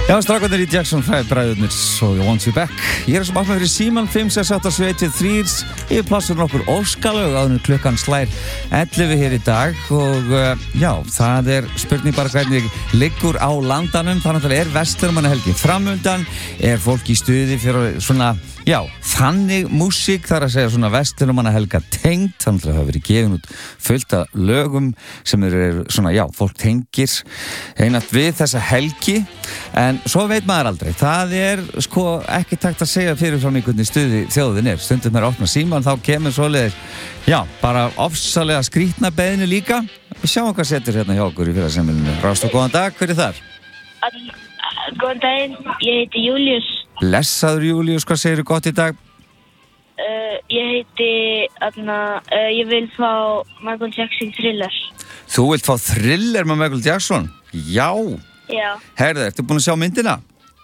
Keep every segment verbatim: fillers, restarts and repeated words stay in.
Já, strákarnir í Jackson five bræðurnir So You Want You Back. Ég er sem áfram fyrir síman fimm sex átta sjö eitt þrjú yfir plássur nokkur óskalög áður en klukkan slær ellefu hér í dag og uh, já, það er spurning bara hvernig liggur á landanum. Þannig að er verslunarmannahelgi framundan, er fólk í stuði fyrir svona, já, þannig músík, þar að segja svona verslunarmannahelga tengd, þannig að það hafa verið gefin út fullt af lögum sem eru svona, já, fólk tengir einat við þessa helgi. En svo veit maður aldrei, það er sko ekki takt að segja fyrirfram í hvernig stuði þjóðin er. Stundum er opna síman, þá kemur svoleiðis, já, bara ofsalega skrýtna beiðni líka. Við sjáum hvað setur hérna hjá okkur í félagseimilinu. Rást og góðan dag, hver er þar? Góðan daginn, ég heiti Július. Blessaður Július, hvað segirðu gott í dag? Uh, ég heiti, aðna, uh, ég vil fá Michael Jackson Thriller. Þú vilt fá Thriller með Michael Jackson? Já. Já. Herðu, ertu búin að sjá myndina?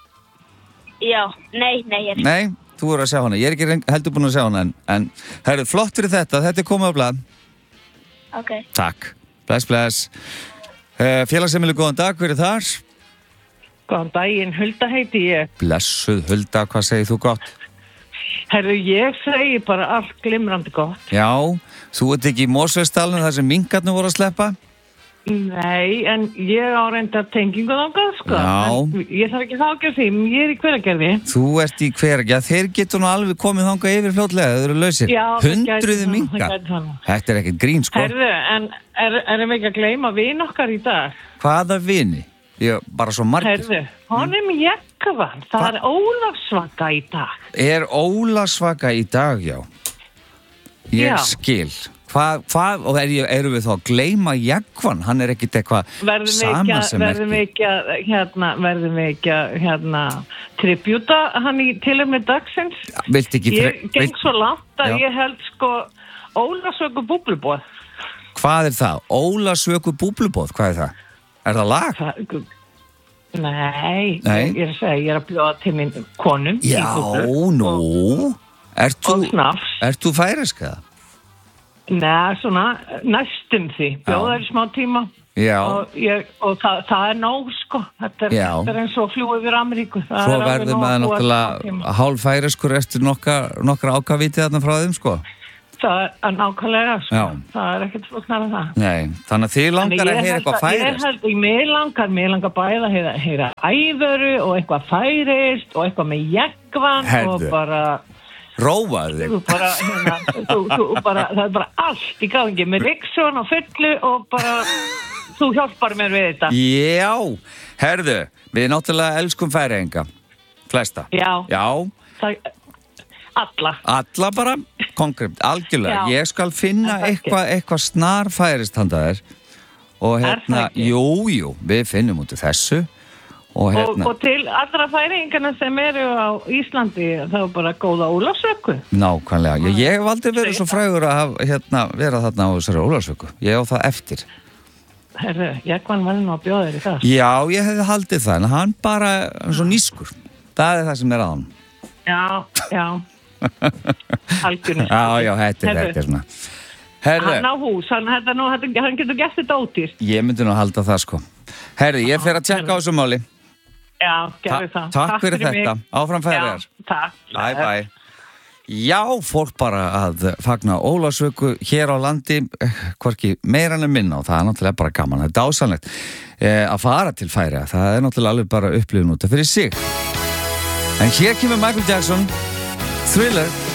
Já, nei, nei, ég er ekki. Nei, þú voru að sjá hana. Ég er ekki heldur búin að sjá hana en, en herðu, flott fyrir þetta. Þetta er komið á blað. Ok. Takk. Bless, bless. Uh, Félagsheimili, góðan dag. Hver er þar? Góðan daginn, Hulda heiti ég. Blessuð, Hulda. Hvað segir þú gott? Herru, ég segi bara allt glimrandi gott. Já, þú ert ekki í Mosfellsdalnum þar sem minkarnir voru að sleppa? Nei, en ég á reynda tengingu þangað, sko. Já. En ég þarf ekki þá ekki að því, ég er í Hveragerði. Þú ert í Hveragerði. Þeir getur nú alveg komið þangað yfir fljótlega, þau eru lausir. Já, það gæti Hundruði það, minkar. það gæti það. Þetta er ekkert grín, sko. Herru, en er, erum við ekki að gleyma vin okkar í dag? Hvaða vini? Ég, bara svo margir. Herru, hann er með jakkavann. Það Hva? er Ólafsvaka í dag. Er Ólafsvaka í dag, já? Ég Já. skil. Hvað, hvað, og er, eru við þá að gleyma Jaguar? Hann er ekkit eitthvað Verðum við ekki sama að, sem verðum við ekki að, hérna, verðum við ekki að, hérna, tribúta hann í tilefni dagsins? Vilt ekki... Ég geng vilt, svo langt að Já. ég held sko Ólafsvöku búblubóð. Hvað er það? Ólafsvöku búblubóð, hvað er það? Er það lag? Það, nei, Nei. Ég er að segja, ég er að bjóða til minn konum. í Já, búblu nú. Og, Ert þú, og snafs. ert þú færiska? Nei, svona næstum því. Bjóða þér í smá tíma. Já. Og, ég, og það, það er nóg, sko. Þetta er, Já. þetta er eins og fljúið yfir Ameríku. Það Svo er alveg verður nóg maður að búa smá náttúrulega tíma. hálf færiskur eftir nokkra, nokkra ákavítið þarna frá þeim, sko. Það er nákvæmlega, sko. Já. Það er ekkert flóknar að það. Nei, þannig að þið langar að heyra eitthvað Ég færist. held að mér langar, mér langar bæða að heyra, heyra ævöru og eitthvað færist og eitthvað með jeggvan Heyrðu. og bara, Róaðu þig. þú bara, hérna, þú, þú bara, það er bara allt í gangi með Riksson og fullu og bara, þú hjálpar mér við þetta. Já, herðu, við náttúrulega elskum færiðinga. Flesta. Já. Já, Það, alla. alla bara, konkrétt, algjörlega. Já. Ég skal finna Er það eitthvað eitthva snar færist handa þér. Og Er hérna, það ekki? jú, jú, við finnum út í þessu. Og Og, hérna, og til allra færingarna sem eru á Íslandi, það er bara góða Ólafsvöku. nákvæmlega. Ég, ég hef aldrei verið svo frægur að hafa, hérna, vera þarna á þessari Ólafsvöku. Ég á það eftir. Herru, Jeggvan var nú að bjóða þér í það. Já, ég hefði haldið það, en hann bara svo nískur. Það er það sem er að hann. Já, já. Algjörn. Já, já, þetta er, þetta er svona. Herðu, Hann á hús, hann, þetta, nú, þetta, hann getur gert þetta ódýrt. ég myndi nú halda það, sko. Herðu, ég fer að tjekka á þessu máli. Já, gerðu Ta það. takk fyrir mig. þetta. Áfram færiðar. Já, takk. Bye, bye. Já, fólk bara að fagna Ólafsvöku hér á landi, eh, hvorki meira en minna og það er náttúrulega bara gaman, það er dásanlegt eh, að fara til Færeyja, það er náttúrulega alveg bara upplifun út af fyrir sig. En hér kemur Michael Jackson, Thriller.